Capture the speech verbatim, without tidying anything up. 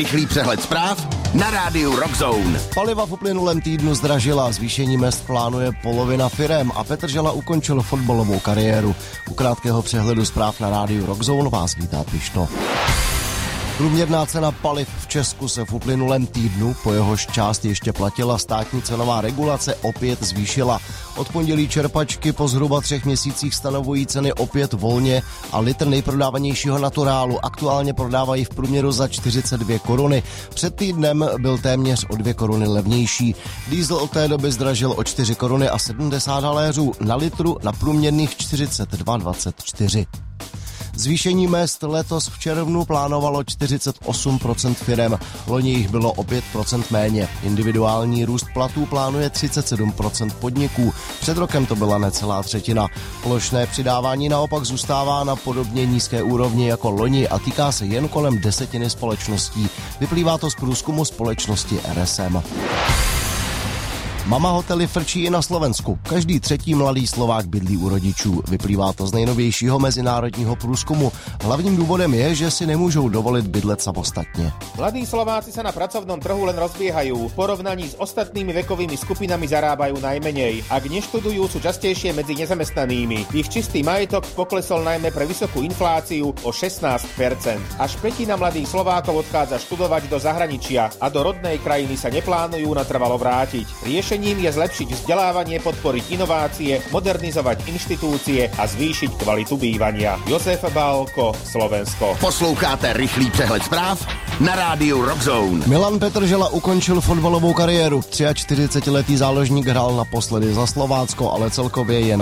rychlý přehled zpráv na rádiu Rockzone. Paliva v uplynulém týdnu zdražila, zvýšení mezd plánuje polovina firem a Petr Žela ukončil fotbalovou kariéru. U krátkého přehledu zpráv na rádiu Rockzone vás vítá Pišno. Průměrná cena paliv v Česku se v uplynulém týdnu, po jehož část ještě platila státní cenová regulace, opět zvýšila. Od pondělí čerpačky po zhruba třech měsících stanovují ceny opět volně a litr nejprodávanějšího naturálu aktuálně prodávají v průměru za čtyřicet dvě koruny. Před týdnem byl téměř o dvě koruny levnější. Diesel od té doby zdražil o čtyři koruny a sedmdesát haléřů na litru na průměrných čtyřicet dva dvacet čtyři. Zvýšení mezd letos v červnu plánovalo čtyřicet osm procent firem, loni jich bylo o pět procent méně. Individuální růst platů plánuje třicet sedm procent podniků, před rokem to byla necelá třetina. Plošné přidávání naopak zůstává na podobně nízké úrovni jako loni a týká se jen kolem desetiny společností. Vyplývá to z průzkumu společnosti R S M. Mama hotely frčí i na Slovensku. Každý třetí mladý Slovák bydlí u rodičů. Vyplývá to z nejnovějšího mezinárodního průzkumu. Hlavním důvodem je, že si nemůžou dovolit bydlet samostatně. Mladí Slováci sa na pracovnom trhu len rozbiehajú. V porovnaní s ostatnými vekovými skupinami zarábajú najmenej. Ak neštudujú, sú častejšie medzi nezamestnanými. Ich čistý majetok poklesol najmä pre vysokú infláciu o šestnásť percent. Až pätina mladých Slovákov odchádza študovať do zahraničia a do rodnej krajiny sa neplánujú natrvalo vrátiť. Riešením je zlepšiť vzdelávanie, podporiť inovácie, modernizovať inštitúcie a zvýšiť kvalitu bývania. Josef Bálko, Slovensko. Posloucháte rychlý přehled zpráv na rádiu Rockzone. Milan Petr Žela ukončil fotbalovou kariéru. čtyřicetiletý záložník hrál naposledy za Slovácko, ale celkově je